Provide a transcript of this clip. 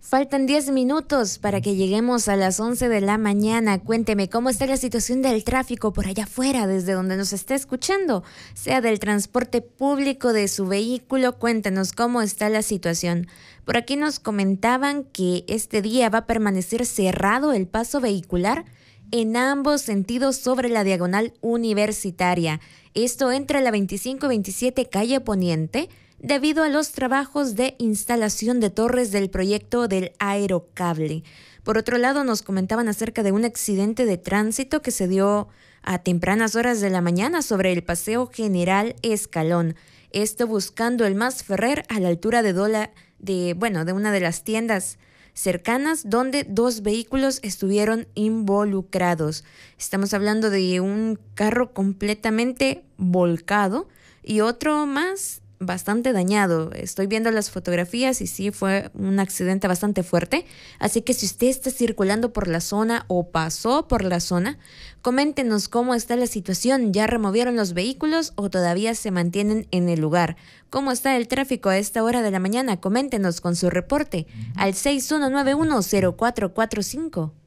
Faltan 10 minutos para que lleguemos a las 11 de la mañana. Cuénteme cómo está la situación del tráfico por allá afuera, desde donde nos esté escuchando, sea del transporte público, de su vehículo. Cuéntenos cómo está la situación. Por aquí nos comentaban que este día va a permanecer cerrado el paso vehicular en ambos sentidos sobre la diagonal universitaria. Esto entre la 25 y 27 calle Poniente, debido a los trabajos de instalación de torres del proyecto del Aerocable. Por otro lado, nos comentaban acerca de un accidente de tránsito que se dio a tempranas horas de la mañana sobre el Paseo General Escalón. Esto buscando el Masferrer a la altura de una de las tiendas cercanas donde dos vehículos estuvieron involucrados. Estamos hablando de un carro completamente volcado y otro más bastante dañado. Estoy viendo las fotografías y sí fue un accidente bastante fuerte. Así que si usted está circulando por la zona o pasó por la zona, coméntenos cómo está la situación. ¿Ya removieron los vehículos o todavía se mantienen en el lugar? ¿Cómo está el tráfico a esta hora de la mañana? Coméntenos con su reporte al 6191-0445.